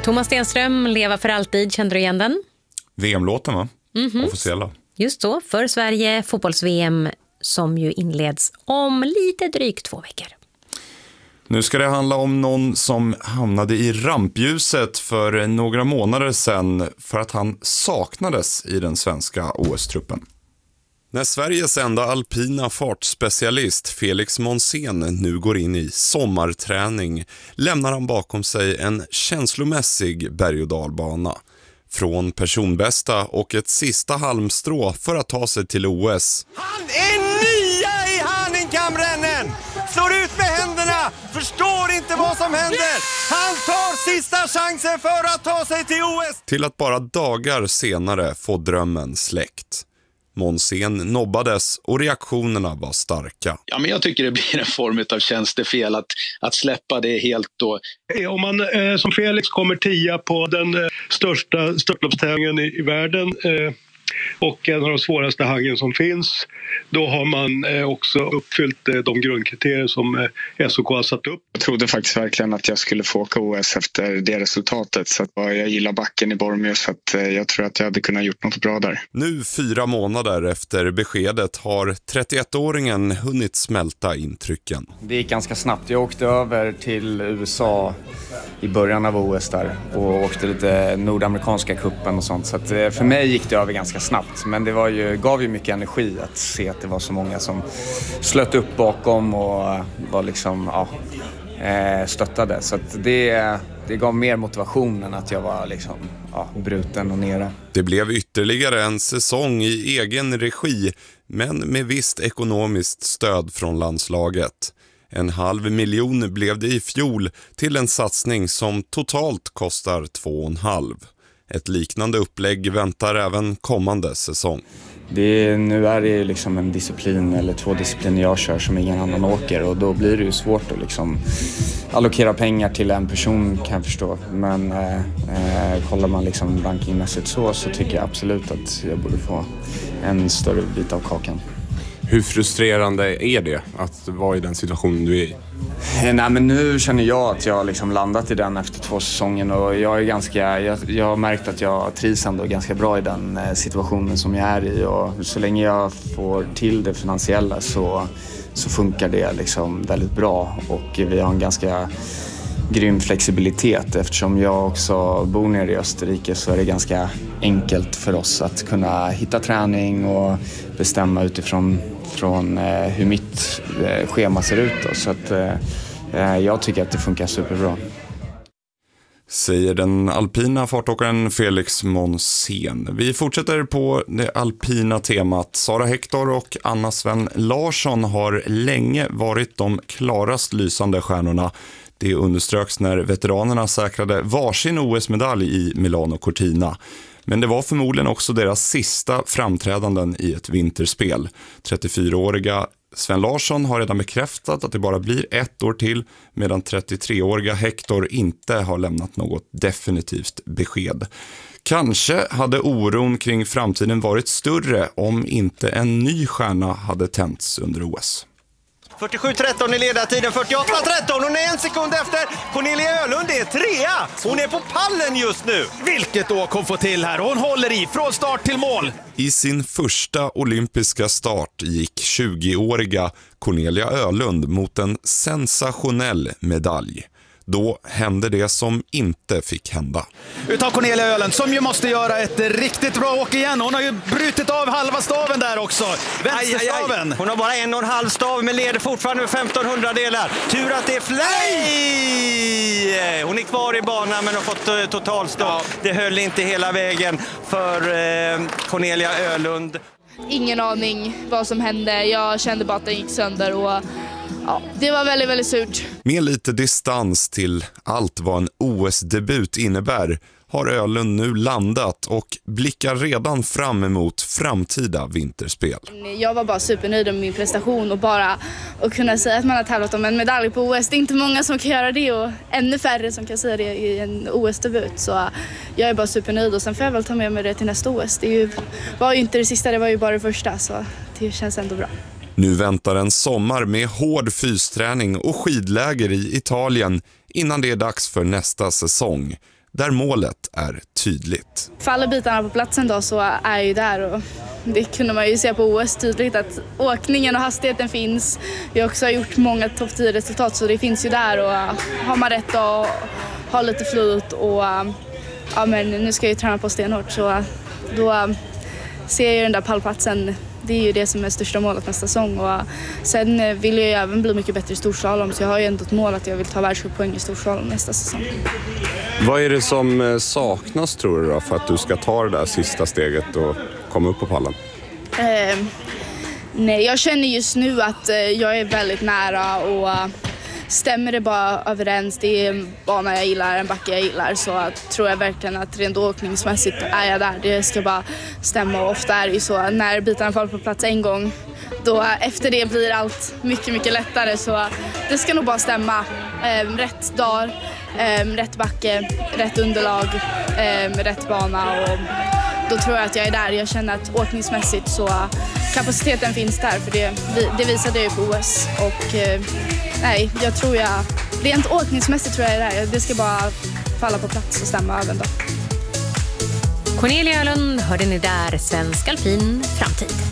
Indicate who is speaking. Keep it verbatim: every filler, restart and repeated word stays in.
Speaker 1: Thomas Stenström, Leva för alltid, kände du igen den?
Speaker 2: V M-låten va? Mm-hmm. Officiella.
Speaker 1: Just så, för Sverige fotbolls-V M som ju inleds om lite drygt två veckor.
Speaker 2: Nu ska det handla om någon som hamnade i rampljuset för några månader sedan för att han saknades i den svenska O S-truppen. När Sveriges enda alpina fartspecialist Felix Monsén nu går in i sommarträning lämnar han bakom sig en känslomässig berg- och dalbana. Från personbästa och ett sista halmstrå för att ta sig till O S.
Speaker 3: Han är nia i Hahnenkammrennen! Slår ut med händerna! Förstår inte vad som händer! Han tar sista chansen för att ta sig till O S!
Speaker 2: Till att bara dagar senare få drömmen släckt. Monsén nobbades och reaktionerna var starka.
Speaker 4: Ja, men jag tycker det blir en form av tjänstefel att, att släppa det helt då.
Speaker 5: Om man eh, som Felix kommer tia på den eh, största störtloppstävlingen i, i världen eh, och en av de svåraste hangen som finns, då har man eh, också uppfyllt eh, de grundkriterier som eh, S O K har satt upp.
Speaker 6: Jag trodde faktiskt verkligen att jag skulle få åka O S efter det resultatet, så att jag gillar backen i Bormio, så att eh, jag tror att jag hade kunnat gjort något bra där.
Speaker 2: Nu fyra månader efter beskedet har trettioettåringen hunnit smälta intrycken.
Speaker 7: Det gick ganska snabbt. Jag åkte över till U S A i början av O S där och åkte lite nordamerikanska kuppen och sånt, så att eh, för mig gick det över ganska snabbt, men det var ju, gav ju mycket energi att se att det var så många som slöt upp bakom och var liksom, ja, stöttade. Så att det, det gav mer motivation än att jag var liksom, ja, bruten och nere.
Speaker 2: Det blev ytterligare en säsong i egen regi, men med visst ekonomiskt stöd från landslaget. En halv miljon blev det i fjol till en satsning som totalt kostar två och en halv. Ett liknande upplägg väntar även kommande säsong.
Speaker 7: Det är, nu är det liksom en disciplin eller två discipliner jag kör som ingen annan åker, och då blir det ju svårt att liksom allokera pengar till en person, kan jag förstå. Men eh, kollar man liksom rankingmässigt så, så tycker jag absolut att jag borde få en större bit av kakan.
Speaker 8: Hur frustrerande är det att vara i den situationen du är i?
Speaker 7: Nej, men nu känner jag att jag har liksom landat i den efter två säsonger, och jag är ganska, jag, jag har märkt att jag trivs ändå ganska bra i den situationen som jag är i, och så länge jag får till det finansiella så, så funkar det liksom väldigt bra, och vi har en ganska grym flexibilitet. Eftersom jag också bor nere i Österrike så är det ganska enkelt för oss att kunna hitta träning och bestämma utifrån från, eh, hur mitt eh, schema ser ut då. Så att, eh, jag tycker att det funkar superbra.
Speaker 2: Säger den alpina fartåkaren Felix Monsén. Vi fortsätter på det alpina temat. Sara Hector och Anna Sven Larsson har länge varit de klarast lysande stjärnorna. Det underströks när veteranerna säkrade varsin O S-medalj i Milano Cortina. Men det var förmodligen också deras sista framträdanden i ett vinterspel. trettiofyraåriga Sven Larsson har redan bekräftat att det bara blir ett år till, medan trettiotreåriga Hector inte har lämnat något definitivt besked. Kanske hade oron kring framtiden varit större om inte en ny stjärna hade tänts under O S.
Speaker 3: fyrtiosju tretton i ledartiden, fyrtioåtta tretton. Hon är en sekund efter. Cornelia Ölund är trea. Hon är på pallen just nu.
Speaker 9: Vilket åk hon får till här. Hon håller i från start till mål.
Speaker 2: I sin första olympiska start gick tjugoåriga Cornelia Ölund mot en sensationell medalj. Då hände det som inte fick hända.
Speaker 9: Utav Cornelia Ölund, som ju måste göra ett riktigt bra åk igen. Hon har ju brutit av halva staven där också. Vänsterstaven.
Speaker 3: Hon har bara en och en halv stav, men leder fortfarande med femton hundradelar. Tur att det är flej! Hon är kvar i banan men har fått totalstopp. Ja. Det höll inte hela vägen för eh, Cornelia Ölund.
Speaker 10: Ingen aning vad som hände. Jag kände bara att den gick sönder, och ja, det var väldigt, väldigt surt.
Speaker 2: Med lite distans till allt vad en O S-debut innebär har Ölund nu landat och blickar redan fram emot framtida vinterspel.
Speaker 10: Jag var bara supernöjd med min prestation, och bara att kunna säga att man har tävlat om en medalj på O S. Det är inte många som kan göra det, och ännu färre som kan säga det i en O S-debut. Så jag är bara supernöjd, och sen får jag väl ta med mig det till nästa O S. Det är ju, var ju inte det sista, det var ju bara det första, så det känns ändå bra.
Speaker 2: Nu väntar en sommar med hård fysträning och skidläger i Italien innan det är dags för nästa säsong. där målet är tydligt.
Speaker 10: Faller bitarna på platsen då så är jag ju där, och det kunde man ju se på O S tydligt att åkningen och hastigheten finns. Jag har också gjort många topp tio resultat, så det finns ju där, och har man rätt att ha lite flyt och ja, men nu ska jag ju träna på stenhårt, så då ser jag ju den där pallplatsen. Det är ju det som är största målet nästa säsong, och sen vill jag ju även bli mycket bättre i storslalom, så jag har ju ändå ett mål att jag vill ta världscuppoäng i storslalom nästa säsong.
Speaker 8: Vad är det som saknas, tror du, då, för att du ska ta det där sista steget och komma upp på pallen?
Speaker 10: Eh, nej, jag känner just nu att eh, jag är väldigt nära, och eh, stämmer det bara överens, det är en bana jag gillar, en backe jag gillar, så tror jag verkligen att rent åkningsmässigt är jag där. Det ska bara stämma, och ofta är det ju så när bitarna faller på plats en gång, då efter det blir allt mycket, mycket lättare, så det ska nog bara stämma. Eh, rätt dag, eh, rätt backe, rätt underlag, eh, rätt bana, och då tror jag att jag är där. Jag känner att åkningsmässigt så kapaciteten finns där, för det, det visade jag ju på O S, och eh, nej, jag tror jag, rent åkningsmässigt tror jag är där. Det ska bara falla på plats och stämma även då.
Speaker 1: Cornelia Öhlund hörde ni där, Svensk Alpin Framtid.